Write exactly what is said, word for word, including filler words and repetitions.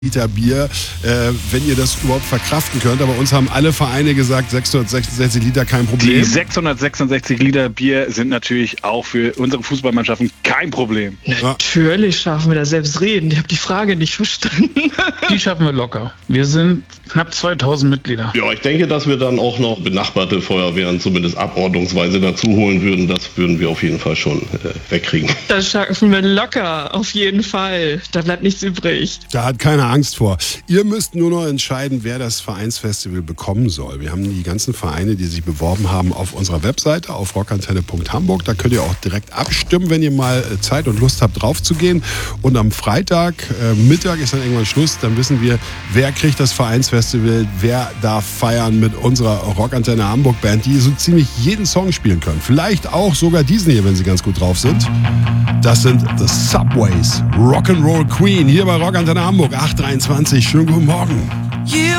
Liter Bier, äh, wenn ihr das überhaupt verkraften könnt. Aber uns haben alle Vereine gesagt, sechshundertsechsundsechzig Liter kein Problem. Die sechshundertsechsundsechzig Liter Bier sind natürlich auch für unsere Fußballmannschaften kein Problem. Natürlich schaffen wir das, selbst reden. Ich habe die Frage nicht verstanden. Die schaffen wir locker. Wir sind knapp zweitausend Mitglieder. Ja, ich denke, dass wir dann auch noch benachbarte Feuerwehren zumindest abordnungsweise dazu holen würden. Das würden wir auf jeden Fall schon äh, wegkriegen. Das schaffen wir locker, auf jeden Fall. Da bleibt nichts übrig. Da hat keiner Angst vor. Ihr müsst nur noch entscheiden, wer das Vereinsfestival bekommen soll. Wir haben die ganzen Vereine, die sich beworben haben, auf unserer Webseite auf rockantenne punkt hamburg. Da könnt ihr auch direkt abstimmen, wenn ihr mal Zeit und Lust habt, drauf zu gehen. Und am Freitag, äh, Mittag ist dann irgendwann Schluss. Dann wissen wir, wer kriegt das Vereinsfestival, wer darf feiern mit unserer Rockantenne Hamburg Band, die so ziemlich jeden Song spielen können. Vielleicht auch sogar diesen hier, wenn sie ganz gut drauf sind. Das sind The Subways, Rock'n'Roll Queen, hier bei Rockantenne Hamburg, acht dreiundzwanzig. Schönen guten Morgen.